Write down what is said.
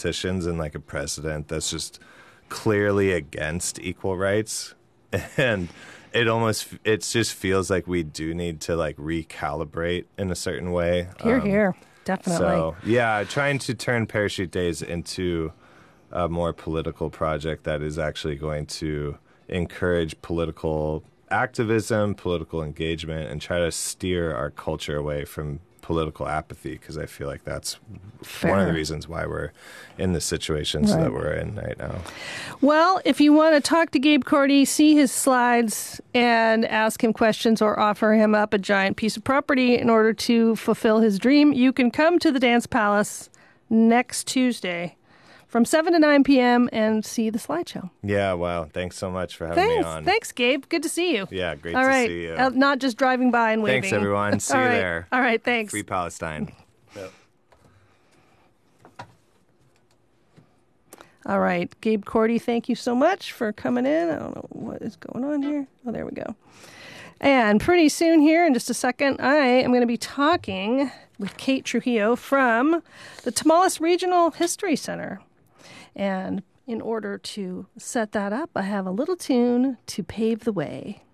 politicians and like a president that's just clearly against equal rights. And it just feels like we do need to like recalibrate in a certain way. Here. Definitely. So, yeah, trying to turn Parachute Days into a more political project that is actually going to encourage political activism, political engagement, and try to steer our culture away from political apathy, because I feel like that's one of the reasons why we're in the situations that we're in right now. Well, if you want to talk to Gabe Korte, see his slides, and ask him questions or offer him up a giant piece of property in order to fulfill his dream, you can come to the Dance Palace next Tuesday from 7 to 9 p.m. and see the slideshow. Yeah, wow. Thanks so much for having me on. Thanks, Gabe. Good to see you. Yeah, great to see you. Not just driving by and waving. Thanks, everyone. See you there. All right, thanks. Free Palestine. Yep. All right, Gabe Korte, thank you so much for coming in. I don't know what is going on here. Oh, there we go. And pretty soon here, in just a second, I am going to be talking with Kate Trujillo from the Tamaulipas Regional History Center. And in order to set that up, I have a little tune to pave the way.